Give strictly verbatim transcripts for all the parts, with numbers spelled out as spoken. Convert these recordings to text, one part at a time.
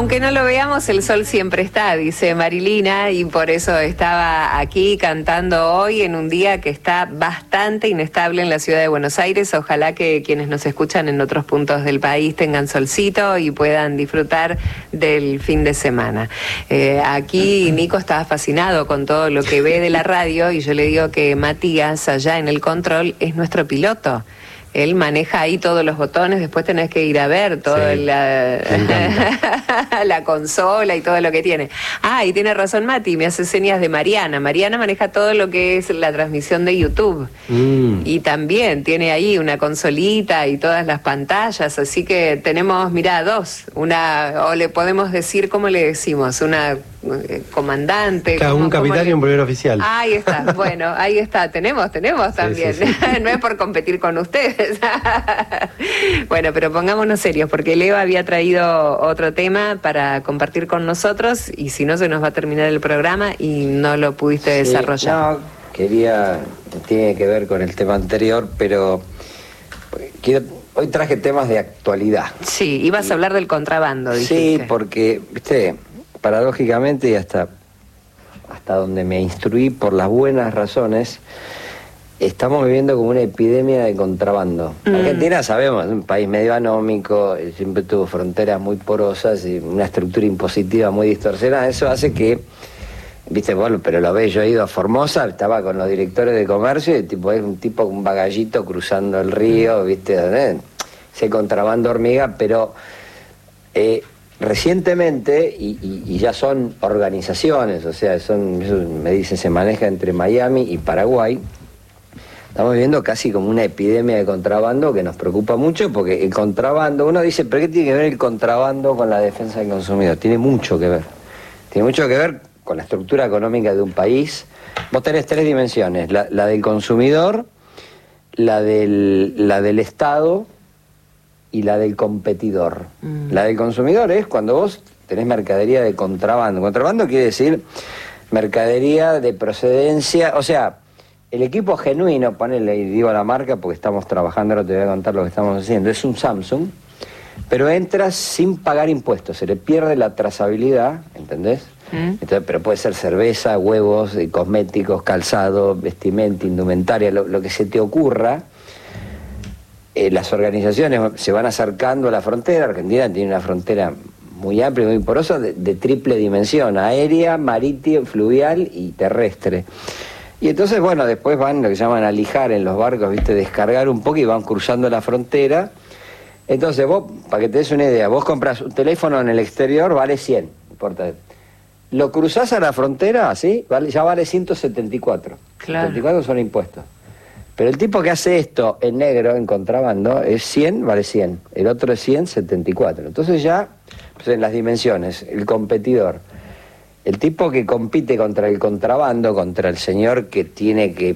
Aunque no lo veamos, el sol siempre está, dice Marilina, y por eso estaba aquí cantando hoy en un día que está bastante inestable en la ciudad de Buenos Aires. Ojalá que quienes nos escuchan en otros puntos del país tengan solcito y puedan disfrutar del fin de semana. Eh, aquí Nico estaba fascinado con todo lo que ve de la radio y yo le digo que Matías, allá en el control, es nuestro piloto. Él maneja ahí todos los botones, después tenés que ir a ver toda sí, la, la consola y todo lo que tiene. Ah, y tiene razón Mati, me hace señas de Mariana. Mariana maneja todo lo que es la transmisión de YouTube. Mm. Y también tiene ahí una consolita y todas las pantallas, así que tenemos, mirá, dos. Una, o le podemos decir, ¿cómo le decimos? Una eh, comandante. Claro, ¿cómo, un capitán y un primer oficial. Ahí está, bueno, ahí está, tenemos, tenemos también. Sí, sí, sí. No es por competir con ustedes. Bueno, pero pongámonos serios, porque Leo había traído otro tema para compartir con nosotros y si no se nos va a terminar el programa y no lo pudiste sí, desarrollar. No, quería, tiene que ver con el tema anterior, pero quiero, hoy traje temas de actualidad. Sí, ibas y, a hablar del contrabando, dijiste. Sí, porque, viste, paradójicamente y hasta, hasta donde me instruí por las buenas razones, estamos viviendo como una epidemia de contrabando. Mm. Argentina, sabemos, es un país medio anómico, siempre tuvo fronteras muy porosas y una estructura impositiva muy distorsionada. Eso hace que, viste, bueno, pero lo ves, yo he ido a Formosa, estaba con los directores de comercio y tipo, es un tipo con un bagallito cruzando el río, viste, ¿eh? Ese contrabando hormiga, pero eh, recientemente, y, y, y ya son organizaciones, o sea, son, eso me dicen, se maneja entre Miami y Paraguay. Estamos viviendo casi como una epidemia de contrabando que nos preocupa mucho porque el contrabando, uno dice, ¿pero qué tiene que ver el contrabando con la defensa del consumidor? Tiene mucho que ver. Tiene mucho que ver con la estructura económica de un país. Vos tenés tres dimensiones, la, la del consumidor, la del, la del Estado y la del competidor. Mm. La del consumidor es cuando vos tenés mercadería de contrabando. Contrabando quiere decir mercadería de procedencia, o sea, el equipo genuino, ponele, y digo la marca porque estamos trabajando, ahora te voy a contar lo que estamos haciendo, es un Samsung, pero entras sin pagar impuestos, se le pierde la trazabilidad, ¿entendés? ¿Mm? Entonces, pero puede ser cerveza, huevos, cosméticos, calzado, vestimenta, indumentaria, lo, lo que se te ocurra. Eh, las organizaciones se van acercando a la frontera. Argentina tiene una frontera muy amplia y muy porosa de, de triple dimensión, aérea, marítima, fluvial y terrestre. Y entonces, bueno, después van lo que llaman a lijar en los barcos, ¿viste? Descargar un poco y van cruzando la frontera. Entonces vos, para que te des una idea, vos compras un teléfono en el exterior, vale cien, no importa. Lo cruzás a la frontera, ¿sí? Vale, ya vale ciento setenta y cuatro. Claro. setenta y cuatro son impuestos. Pero el tipo que hace esto en negro, en contrabando, es cien, vale cien. El otro es cien, setenta y cuatro. Entonces ya, pues en las dimensiones, el competidor, el tipo que compite contra el contrabando, contra el señor que tiene que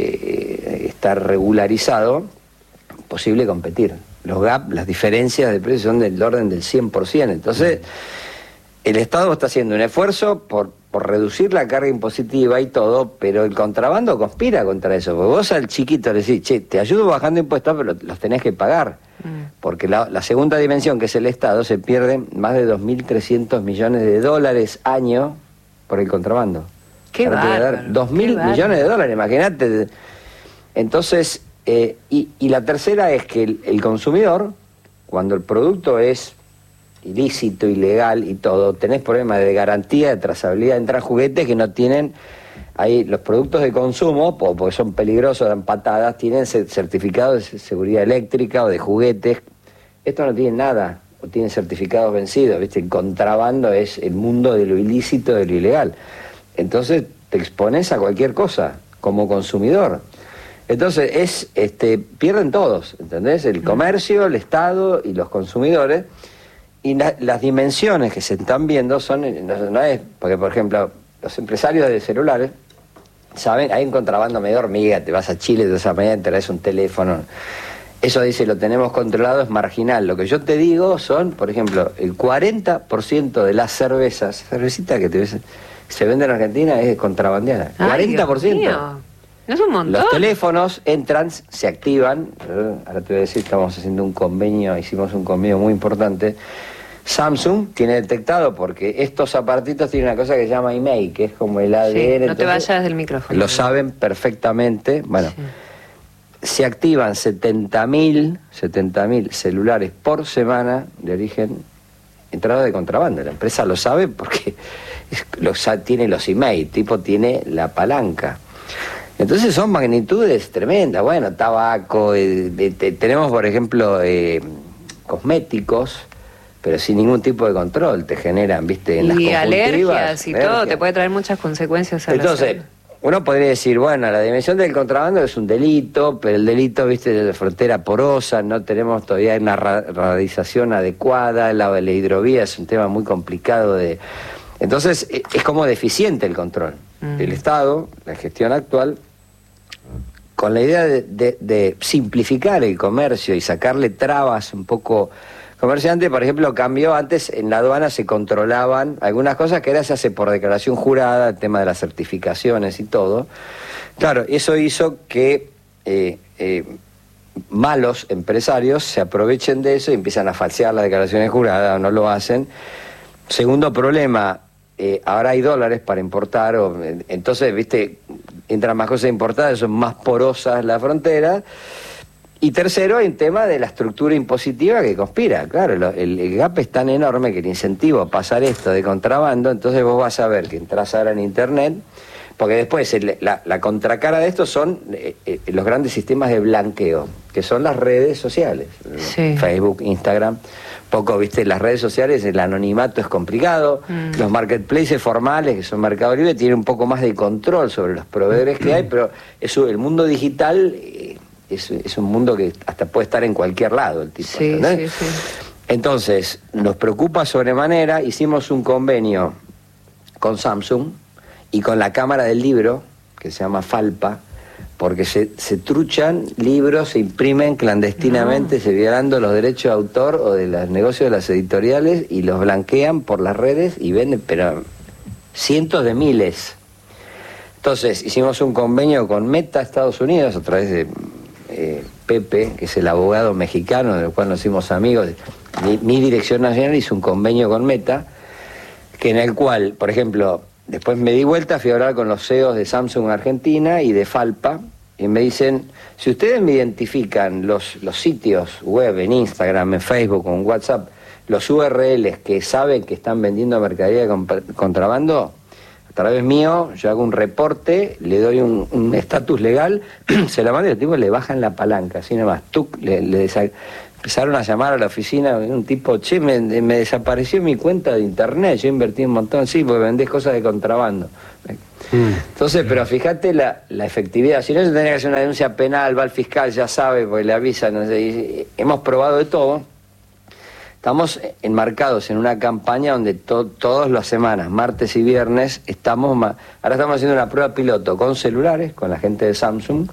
eh, estar regularizado, posible competir. Los gaps, las diferencias de precios son del orden del cien por ciento. Entonces, el Estado está haciendo un esfuerzo por, por reducir la carga impositiva y todo, pero el contrabando conspira contra eso. Porque vos al chiquito le decís, che, te ayudo bajando impuestos, pero los tenés que pagar. Porque la, la segunda dimensión, que es el Estado, se pierde más de dos mil trescientos millones de dólares año por el contrabando. ¡Qué bárbaro! dos mil millones de dólares, imagínate. Entonces, eh, y, y la tercera es que el, el consumidor, cuando el producto es ilícito, ilegal y todo, tenés problemas de garantía, de trazabilidad. Entran juguetes que no tienen... Ahí los productos de consumo, porque son peligrosos, dan patadas, tienen certificados de seguridad eléctrica o de juguetes. Esto no tiene nada, o tienen certificados vencidos, ¿viste? El contrabando es el mundo de lo ilícito, de lo ilegal. Entonces te expones a cualquier cosa como consumidor. Entonces es, este, pierden todos, ¿entendés? El comercio, el Estado y los consumidores. Y la, las dimensiones que se están viendo son, no, no es, porque por ejemplo, los empresarios de celulares, saben, hay un contrabando medio hormiga, te vas a Chile, te vas a mañana, te traes un teléfono. Eso dice, lo tenemos controlado, es marginal. Lo que yo te digo son, por ejemplo, el cuarenta por ciento de las cervezas, cervecita que te ves, se vende en Argentina es contrabandeada. Ay, cuarenta por ciento. Dios mío. Es un montón. Los teléfonos entran, se activan. Ahora te voy a decir, estamos haciendo un convenio, hicimos un convenio muy importante Samsung tiene detectado, porque estos aparatitos tienen una cosa que se llama I M E I, que es como el A D N. Sí, no te vayas del micrófono. Lo saben perfectamente. Bueno, sí. Se activan setenta mil celulares por semana de origen entrada de contrabando. La empresa lo sabe porque lo, tiene los I M E I, tipo tiene la palanca. Entonces son magnitudes tremendas. Bueno, tabaco, eh, eh, tenemos por ejemplo eh, cosméticos, pero sin ningún tipo de control, te generan, viste, en y las alergias y alergias. Todo, te puede traer muchas consecuencias a Entonces, la uno podría decir, bueno, la dimensión del contrabando es un delito, pero el delito, viste, de la frontera porosa, no tenemos todavía una radialización adecuada, la, la hidrovía es un tema muy complicado de... Entonces, es como deficiente el control. Mm. El Estado, la gestión actual, con la idea de, de, de simplificar el comercio y sacarle trabas un poco... Comerciante, por ejemplo, cambió, antes en la aduana se controlaban algunas cosas que ahora se hace por declaración jurada, el tema de las certificaciones y todo. Claro, eso hizo que eh, eh, malos empresarios se aprovechen de eso y empiezan a falsear las declaraciones juradas o no lo hacen. Segundo problema, eh, ahora hay dólares para importar, o, entonces, viste, entran más cosas importadas, son más porosas las fronteras. Y tercero, hay un tema de la estructura impositiva que conspira. Claro, lo, el, el gap es tan enorme que el incentivo a pasar esto de contrabando, entonces vos vas a ver que entras ahora en Internet, porque después el, la, la contracara de esto son eh, eh, los grandes sistemas de blanqueo, que son las redes sociales. Sí. Facebook, Instagram, poco, viste, las redes sociales, el anonimato es complicado, mm. los marketplaces formales, que son Mercado Libre, tienen un poco más de control sobre los proveedores que hay, pero eso, el mundo digital... Eh, Es, es un mundo que hasta puede estar en cualquier lado el tipo. Sí, sí, sí. Entonces, nos preocupa sobremanera, hicimos un convenio con Samsung y con la Cámara del Libro, que se llama Falpa, porque se, se truchan libros, se imprimen clandestinamente, no. se violando los derechos de autor o de los negocios de las editoriales y los blanquean por las redes y venden, pero cientos de miles. Entonces, hicimos un convenio con Meta Estados Unidos a través de... Eh, Pepe, que es el abogado mexicano del cual nos hicimos amigos, mi, mi dirección nacional hizo un convenio con Meta, que en el cual, por ejemplo, después me di vuelta, fui a hablar con los C E Os de Samsung Argentina y de Falpa, y me dicen, si ustedes me identifican los, los sitios web en Instagram, en Facebook o en WhatsApp, los U R Ls que saben que están vendiendo mercadería de contrabando, a través mío, yo hago un reporte, le doy un estatus legal, se la mando y el tipo le bajan la palanca, así nomás, tuc, le, le empezaron a llamar a la oficina, un tipo, che, me, me desapareció mi cuenta de internet, yo invertí un montón, sí, porque vendés cosas de contrabando. Mm. Entonces, pero fíjate la, la efectividad, si no se tendría que hacer una denuncia penal, va al fiscal, ya sabe, porque le avisan, no sé, y hemos probado de todo. Estamos enmarcados en una campaña donde to, todas las semanas, martes y viernes, estamos ahora estamos haciendo una prueba piloto con celulares, con la gente de Samsung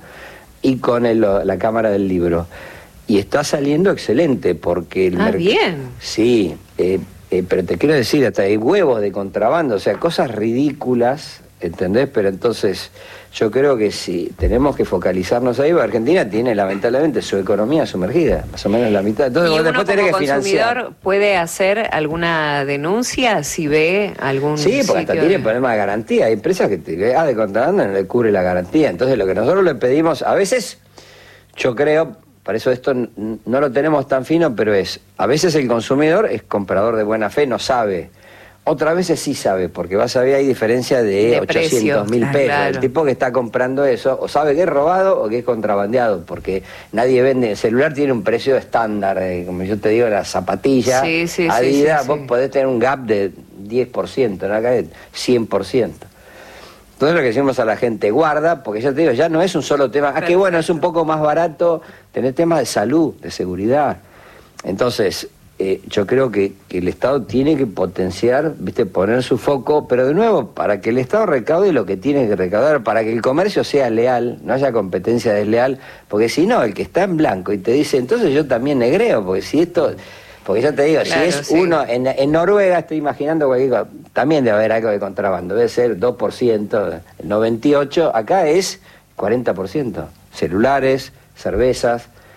y con el, la Cámara del Libro. Y está saliendo excelente porque... El ah, bien. Sí, eh, eh, pero te quiero decir, hasta hay huevos de contrabando, o sea, cosas ridículas, ¿entendés? Pero entonces... Yo creo que sí, tenemos que focalizarnos ahí, porque Argentina tiene lamentablemente su economía sumergida, más o menos la mitad. Entonces, ¿Y vos uno después tenés como que financiar. consumidor puede hacer alguna denuncia si ve algún Sí, porque hasta de... tiene problema de garantía. Hay empresas que te ah, de contrabando no le cubre la garantía. Entonces, lo que nosotros le pedimos, a veces, yo creo, por eso esto no lo tenemos tan fino, pero es, a veces el consumidor es comprador de buena fe, no sabe. Otras veces sí sabe, porque vas a ver hay diferencia de, de ochocientos mil pesos. Claro. El tipo que está comprando eso, o sabe que es robado o que es contrabandeado, porque nadie vende. El celular tiene un precio estándar, eh, como yo te digo, la zapatilla, sí, sí, Adidas, sí, sí, vos sí. podés tener un gap de diez por ciento, ¿no? Acá es cien por ciento. Entonces lo que decimos a la gente, guarda, porque ya te digo, ya no es un solo tema, ah, que bueno, es un poco más barato tener temas de salud, de seguridad. Entonces... Eh, yo creo que, que el Estado tiene que potenciar, viste, poner su foco, pero de nuevo, para que el Estado recaude lo que tiene que recaudar, para que el comercio sea leal, no haya competencia desleal, porque si no, el que está en blanco y te dice, entonces yo también negreo, porque si esto, porque ya te digo, claro, si es sí. uno, en, en Noruega estoy imaginando cualquier cosa, también debe haber algo de contrabando, debe ser dos por ciento, noventa y ocho por ciento, acá es cuarenta por ciento, celulares, cervezas.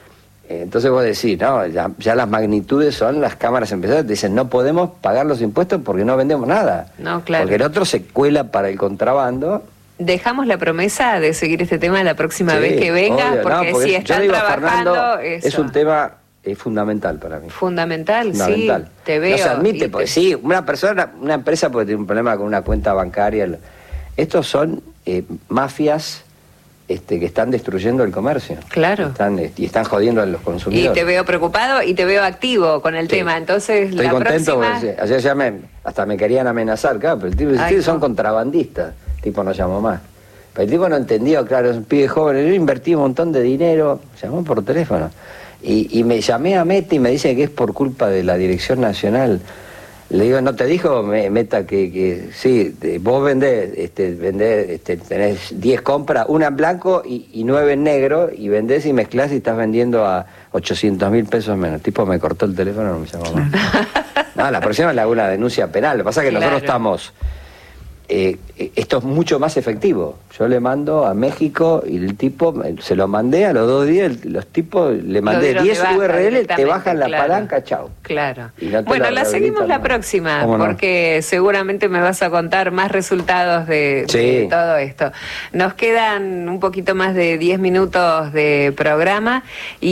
Entonces vos decís, no, ya, ya las magnitudes son las cámaras empresariales, te dicen, no podemos pagar los impuestos porque no vendemos nada. No, claro. Porque el otro se cuela para el contrabando. Dejamos la promesa de seguir este tema la próxima sí, vez que vengas, obvio, porque, no, porque si están digo, trabajando... Fernando, eso. Es un tema es fundamental para mí. Fundamental, fundamental. Sí, te veo. No se admite, porque te... sí, una persona, una empresa puede tener un problema con una cuenta bancaria. Estos son eh, mafias... Este, que están destruyendo el comercio. Claro. Están, y están jodiendo a los consumidores. Y te veo preocupado y te veo activo con el sí. tema. Entonces, estoy la contento próxima... porque ayer ya me, hasta me querían amenazar, claro, pero el tipo, Ay, ustedes no. son contrabandistas. El tipo no llamó más. Pero el tipo no entendió, claro, es un pibe joven. Yo invertí un montón de dinero, llamó por teléfono. Y, y me llamé a Meta y me dice que es por culpa de la Dirección Nacional. Le digo, ¿no te dijo, Meta, que, que sí, vos vendés, este, vendés, este, tenés diez compras, una en blanco y, y nueve en negro, y vendés y mezclás y estás vendiendo a ochocientos mil pesos menos? El tipo me cortó el teléfono, no me llamó más. No, la próxima le hago una denuncia penal. Lo que pasa es que claro. nosotros estamos... Eh, esto es mucho más efectivo. Yo le mando a México y el tipo, se lo mandé a los dos días, los tipos, le mandé diez U R L, te bajan la claro, palanca, chao. Claro. No bueno, la, la seguimos la próxima, porque no? seguramente me vas a contar más resultados de, sí. de todo esto. Nos quedan un poquito más de diez minutos de programa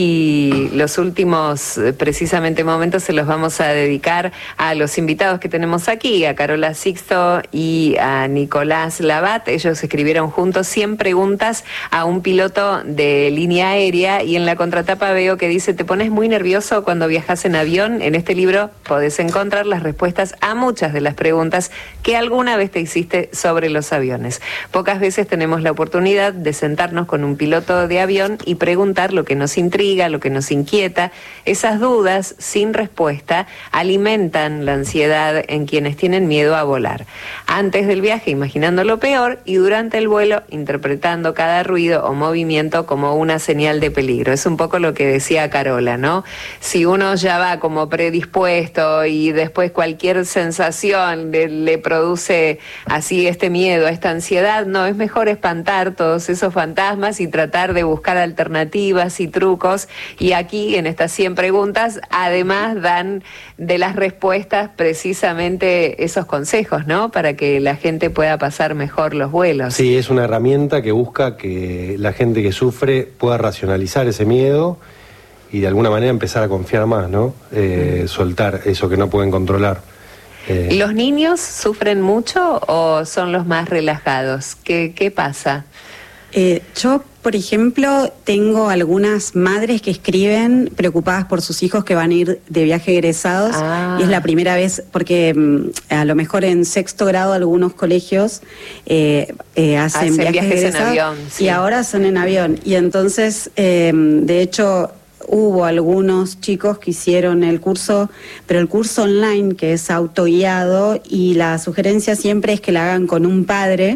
y los últimos, precisamente, momentos se los vamos a dedicar a los invitados que tenemos aquí, a Carola Sixto y a a Nicolás Labat. Ellos escribieron juntos cien preguntas a un piloto de línea aérea y en la contratapa veo que dice, ¿te pones muy nervioso cuando viajas en avión? En este libro podés encontrar las respuestas a muchas de las preguntas que alguna vez te hiciste sobre los aviones. Pocas veces tenemos la oportunidad de sentarnos con un piloto de avión y preguntar lo que nos intriga, lo que nos inquieta. Esas dudas sin respuesta alimentan la ansiedad en quienes tienen miedo a volar. Antes del viaje imaginando lo peor y durante el vuelo interpretando cada ruido o movimiento como una señal de peligro. Es un poco lo que decía Carola, ¿no? Si uno ya va como predispuesto y después cualquier sensación le, le produce así este miedo, esta ansiedad, no, es mejor espantar todos esos fantasmas y tratar de buscar alternativas y trucos. Y aquí en estas cien preguntas además dan de las respuestas precisamente esos consejos, ¿no? Para que la gente pueda pasar mejor los vuelos. Sí, es una herramienta que busca que la gente que sufre pueda racionalizar ese miedo y de alguna manera empezar a confiar más, ¿no? Eh, mm. Soltar eso que no pueden controlar. Eh. ¿Los niños sufren mucho o son los más relajados? ¿Qué, qué pasa? Eh, yo, por ejemplo, tengo algunas madres que escriben preocupadas por sus hijos que van a ir de viaje egresados ah. y es la primera vez, porque mm, a lo mejor en sexto grado algunos colegios eh, eh, hacen, hacen viajes, viajes egresados en avión, sí. y ahora son en avión. Y entonces, eh, de hecho, hubo algunos chicos que hicieron el curso, pero el curso online, que es autoguiado, y la sugerencia siempre es que la hagan con un padre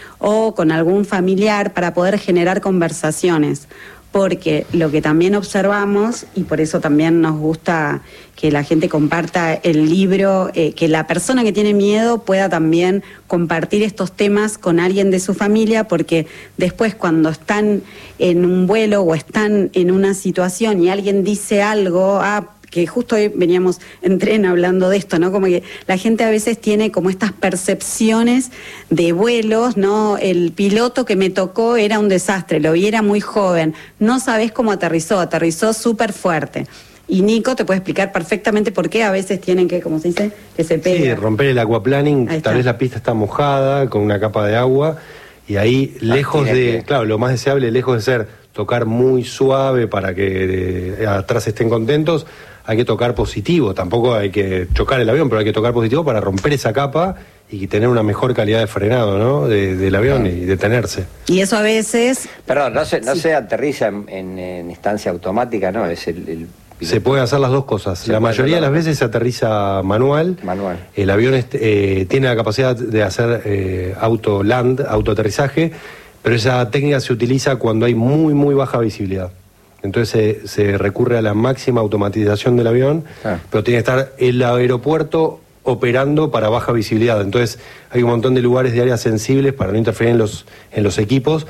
o con algún familiar para poder generar conversaciones, porque lo que también observamos, y por eso también nos gusta que la gente comparta el libro, eh, que la persona que tiene miedo pueda también compartir estos temas con alguien de su familia, porque después cuando están en un vuelo o están en una situación y alguien dice algo, ah, que justo hoy veníamos en tren hablando de esto, ¿no? Como que la gente a veces tiene como estas percepciones de vuelos, ¿no? El piloto que me tocó era un desastre, lo vi, era muy joven, no sabés cómo aterrizó, aterrizó súper fuerte. Y Nico te puede explicar perfectamente por qué a veces tienen que, como se dice, que se pega. Sí, romper el aquaplaning, tal vez la pista está mojada, con una capa de agua, y ahí, ah, lejos de, que... claro, lo más deseable, lejos de ser tocar muy suave para que de, atrás estén contentos, hay que tocar positivo, tampoco hay que chocar el avión, pero hay que tocar positivo para romper esa capa y tener una mejor calidad de frenado, ¿no? De, del avión ah. y detenerse. Y eso a veces... Perdón, no se, no sí. se aterriza en, en, en instancia automática, ¿no? Es el... el... Se puede hacer las dos cosas. Se la mayoría de las veces se aterriza manual. Manual. El avión este, eh, tiene la capacidad de hacer eh, auto-land, auto-aterrizaje, pero esa técnica se utiliza cuando hay muy, muy baja visibilidad. Entonces se, se recurre a la máxima automatización del avión, ah. pero tiene que estar el aeropuerto operando para baja visibilidad. Entonces hay un montón de lugares de áreas sensibles para no interferir en los, en los equipos,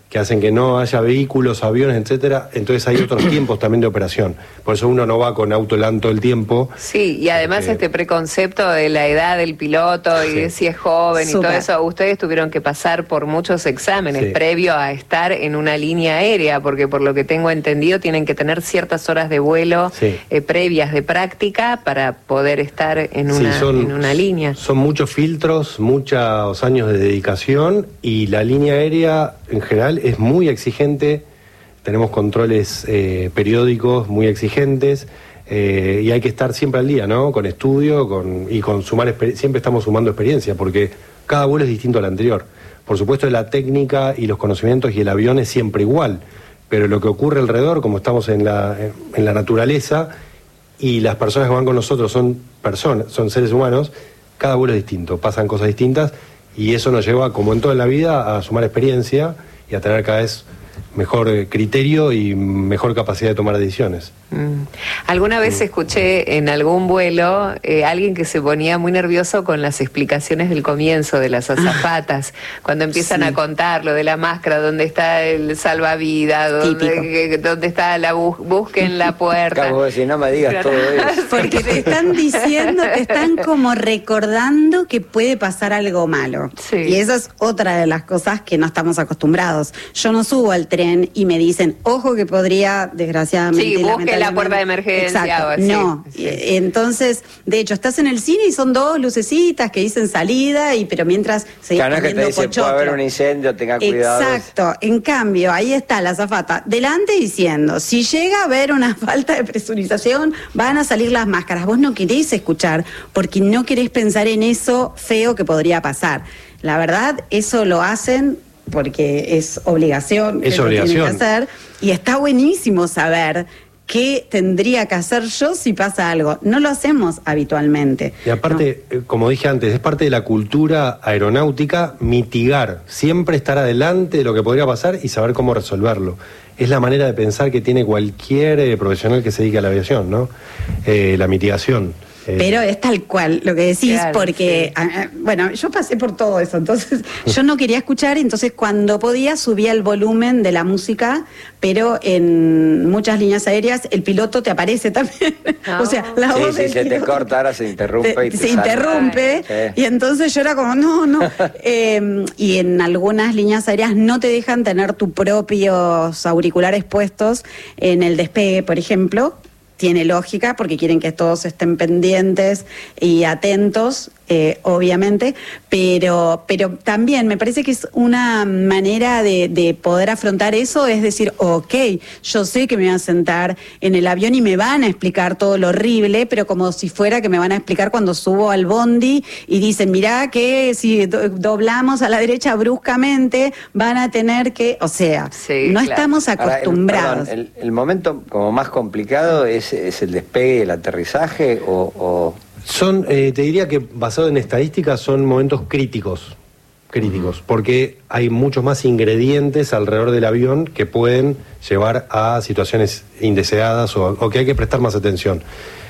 que hacen que no haya vehículos, aviones, etcétera, entonces hay otros tiempos también de operación. Por eso uno no va con auto LAN todo el tiempo. Sí, y además porque... este preconcepto de la edad del piloto y sí. de si es joven Super. y todo eso, ustedes tuvieron que pasar por muchos exámenes sí. previo a estar en una línea aérea, porque por lo que tengo entendido tienen que tener ciertas horas de vuelo sí. eh, previas de práctica para poder estar en una, sí, son, en una línea. Son muchos filtros, muchos años de dedicación, y la línea aérea en general es muy exigente. Tenemos controles eh, periódicos muy exigentes, eh, y hay que estar siempre al día, ¿no? Con estudio con, y con sumar, siempre estamos sumando experiencia, porque cada vuelo es distinto al anterior. Por supuesto, la técnica y los conocimientos y el avión es siempre igual, pero lo que ocurre alrededor, como estamos en la, en la naturaleza, y las personas que van con nosotros son personas, son seres humanos, cada vuelo es distinto, pasan cosas distintas, y eso nos lleva, como en toda la vida, a sumar experiencia y a tener cada vez mejor criterio y mejor capacidad de tomar decisiones. Mm. Alguna vez mm. escuché en algún vuelo eh, alguien que se ponía muy nervioso con las explicaciones del comienzo de las azafatas, ah, cuando empiezan sí. a contar lo de la máscara, dónde está el salvavidas, dónde, dónde está la bus busquen la puerta. Acabo de decir, no me digas todo eso. Porque te están diciendo, te están como recordando que puede pasar algo malo. Sí. Y esa es otra de las cosas que no estamos acostumbrados. Yo no subo al tren y me dicen, ojo que podría, desgraciadamente... Sí, busque la puerta de emergencia. Exacto, o así. No, sí. Entonces, de hecho, estás en el cine y son dos lucecitas que dicen salida, y pero mientras seguís claro, comiendo que te dice, puede haber un incendio, tenga cuidado. Exacto, en cambio, ahí está la azafata delante diciendo, si llega a haber una falta de presurización, van a salir las máscaras. Vos no querés escuchar, porque no querés pensar en eso feo que podría pasar. La verdad, eso lo hacen porque es obligación, es obligación. Que hacer, y está buenísimo saber qué tendría que hacer yo si pasa algo. No lo hacemos habitualmente. Y aparte, no. como dije antes, es parte de la cultura aeronáutica mitigar, siempre estar adelante de lo que podría pasar y saber cómo resolverlo. Es la manera de pensar que tiene cualquier eh, profesional que se dedique a la aviación, ¿no? Eh, la mitigación. Pero es tal cual lo que decís, claro, porque, sí. bueno, yo pasé por todo eso, entonces yo no quería escuchar, entonces cuando podía subía el volumen de la música, pero en muchas líneas aéreas el piloto te aparece también. Oh. O sea, la sí, voz sí, del se piloto te corta, ahora se interrumpe. Te, y te se sale. interrumpe, sí. Y entonces yo era como, no, no. eh, y en algunas líneas aéreas no te dejan tener tus propios auriculares puestos en el despegue, por ejemplo. Tiene lógica porque quieren que todos estén pendientes y atentos, eh, obviamente, pero, pero también me parece que es una manera de, de poder afrontar eso, es decir, ok, yo sé que me voy a sentar en el avión y me van a explicar todo lo horrible, pero como si fuera que me van a explicar cuando subo al bondi y dicen, mirá que si do doblamos a la derecha bruscamente van a tener que, o sea, sí, no claro. estamos acostumbrados. Ahora, el, perdón, el, el momento como más complicado es ¿Es el despegue, el aterrizaje o...? o... Son, eh, te diría que basado en estadísticas son momentos críticos, críticos, uh-huh. porque hay muchos más ingredientes alrededor del avión que pueden llevar a situaciones indeseadas o, o que hay que prestar más atención.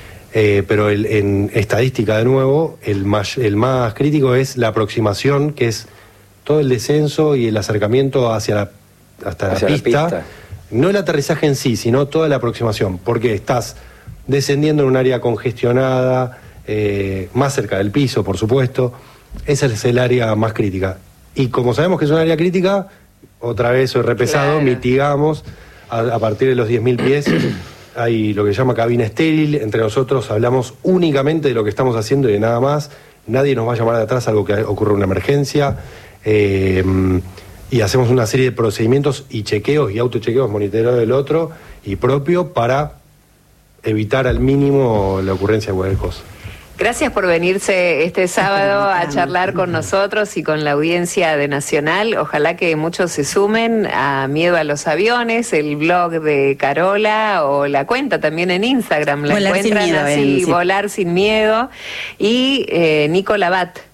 Eh, pero el, en estadística, de nuevo, el más, el más crítico es la aproximación, que es todo el descenso y el acercamiento hacia la, hasta hacia la pista. La pista. No el aterrizaje en sí, sino toda la aproximación, porque estás descendiendo en un área congestionada, eh, más cerca del piso, por supuesto. Esa es el área más crítica. Y como sabemos que es un área crítica, otra vez soy repesado, claro. mitigamos a, a partir de los diez mil pies. Hay lo que se llama cabina estéril, entre nosotros hablamos únicamente de lo que estamos haciendo y de nada más. Nadie nos va a llamar de atrás, algo que ocurra una emergencia. Eh, y hacemos una serie de procedimientos y chequeos y autochequeos, monitoreo del otro y propio para evitar al mínimo la ocurrencia de cualquier cosa. Gracias por venirse este sábado a charlar con nosotros y con la audiencia de Nacional. Ojalá que muchos se sumen a Miedo a los Aviones, el blog de Carola o la cuenta también en Instagram. La Volar encuentran sin miedo, así, en, sí. Volar sin Miedo. Y eh, Nico Labat.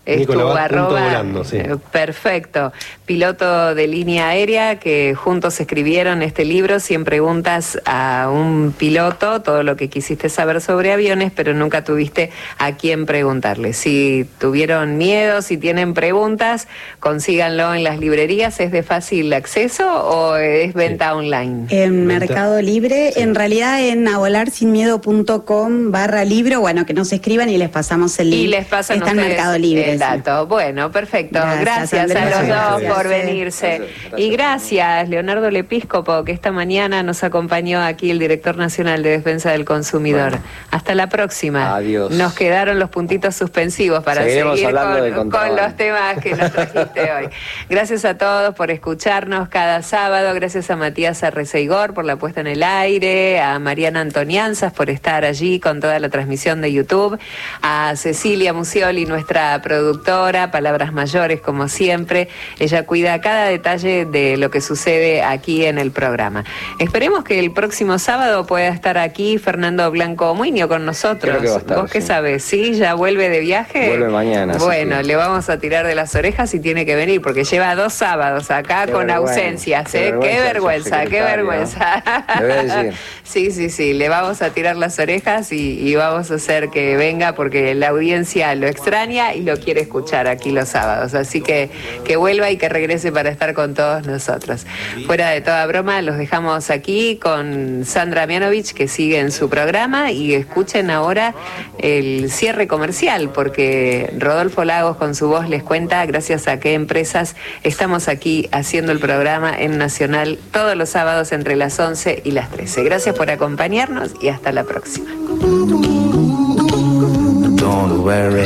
Es Nicolás tu arroba, volando, sí. Perfecto. Piloto de línea aérea que juntos escribieron este libro. Cien preguntas a un piloto, todo lo que quisiste saber sobre aviones, pero nunca tuviste a quién preguntarle. Si tuvieron miedo, si tienen preguntas, consíganlo en las librerías. ¿Es de fácil acceso o es venta sí. online? En Venta. Mercado Libre, sí. En realidad en avolarsinmiedo.com barra libro, bueno, que nos escriban y les pasamos el link. Y les pasan Está en Mercado Libre. El dato. Bueno, perfecto. Gracias, gracias a los gracias, dos gracias. por venirse. Gracias, gracias. Y gracias, Leonardo Lepíscopo, que esta mañana nos acompañó aquí, el director nacional de Defensa del Consumidor. Bueno. Hasta la próxima. Adiós. Nos quedaron los puntitos suspensivos para Seguiremos seguir con, con los temas que nos trajiste hoy. Gracias a todos por escucharnos cada sábado. Gracias a Matías Arreceigor por la puesta en el aire, a Mariana Antonianzas por estar allí con toda la transmisión de YouTube, a Cecilia Musioli, nuestra productora, palabras mayores como siempre. Ella cuida cada detalle de lo que sucede aquí en el programa. Esperemos que el próximo sábado pueda estar aquí Fernando Blanco Muño con nosotros. Creo que va a estar, ¿Vos qué sí. sabés? ¿Sí? ¿Ya vuelve de viaje? Vuelve mañana. Bueno, sí, sí. le vamos a tirar de las orejas y tiene que venir porque lleva dos sábados acá qué con vergüenza, ausencias. qué ¿eh? Qué vergüenza, qué vergüenza. Le voy a decir. Sí, sí, sí, le vamos a tirar las orejas y, y vamos a hacer que venga porque la audiencia lo extraña y lo quiere escuchar aquí los sábados. Así que que vuelva y que regrese para estar con todos nosotros. Fuera de toda broma, los dejamos aquí con Sandra Mianovich, que sigue en su programa, y escuchen ahora el cierre comercial, porque Rodolfo Lagos con su voz les cuenta gracias a qué empresas estamos aquí haciendo el programa en Nacional todos los sábados entre las once y las trece. Gracias por acompañarnos y hasta la próxima. Don't worry.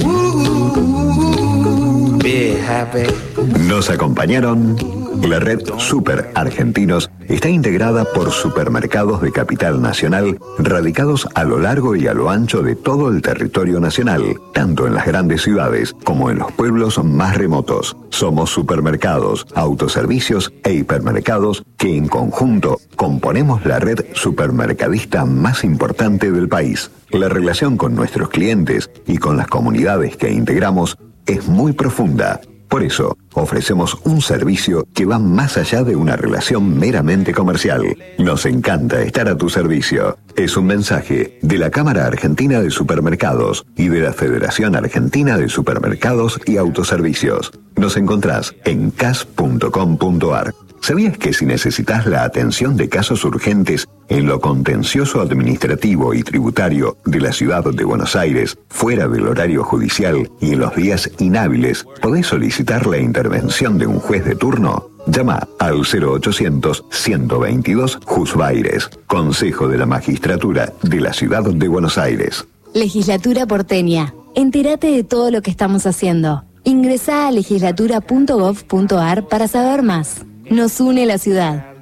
Be happy. Nos acompañaron. La red Super Argentinos está integrada por supermercados de capital nacional radicados a lo largo y a lo ancho de todo el territorio nacional, tanto en las grandes ciudades como en los pueblos más remotos. Somos supermercados, autoservicios e hipermercados que en conjunto componemos la red supermercadista más importante del país. La relación con nuestros clientes y con las comunidades que integramos es muy profunda. Por eso, ofrecemos un servicio que va más allá de una relación meramente comercial. Nos encanta estar a tu servicio. Es un mensaje de la Cámara Argentina de Supermercados y de la Federación Argentina de Supermercados y Autoservicios. Nos encontrás en c a s punto com punto a r. ¿Sabías que si necesitas la atención de casos urgentes en lo contencioso administrativo y tributario de la ciudad de Buenos Aires, fuera del horario judicial y en los días inhábiles, podés solicitar la intervención de un juez de turno? Llama al cero ochocientos, ciento veintidós, Jusbaires, Consejo de la Magistratura de la Ciudad de Buenos Aires. Legislatura porteña. Entérate de todo lo que estamos haciendo. Ingresá a legislatura punto gov punto a r para saber más. Nos une la ciudad.